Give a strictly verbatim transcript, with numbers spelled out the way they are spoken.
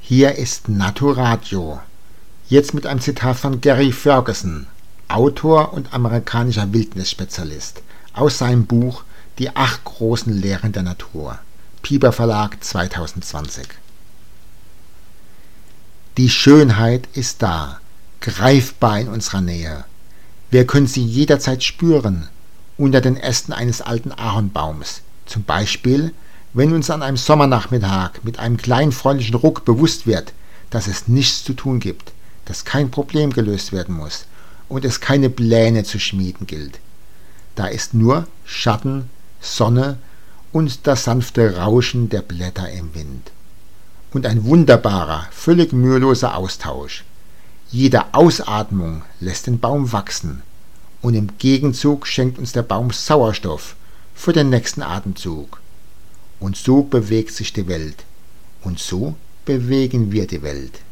Hier ist Naturadio. Jetzt mit einem Zitat von Gary Ferguson, Autor und amerikanischer Wildnisspezialist, aus seinem Buch Die acht großen Lehren der Natur. Piper Verlag zweitausendzwanzig. Die Schönheit ist da, greifbar in unserer Nähe. Wir können sie jederzeit spüren, unter den Ästen eines alten Ahornbaums. Zum Beispiel, wenn uns an einem Sommernachmittag mit einem kleinen freundlichen Ruck bewusst wird, dass es nichts zu tun gibt, dass kein Problem gelöst werden muss und es keine Pläne zu schmieden gilt. Da ist nur Schatten, Sonne und das sanfte Rauschen der Blätter im Wind. Und ein wunderbarer, völlig müheloser Austausch. Jede Ausatmung lässt den Baum wachsen und im Gegenzug schenkt uns der Baum Sauerstoff für den nächsten Atemzug. Und so bewegt sich die Welt und so bewegen wir die Welt.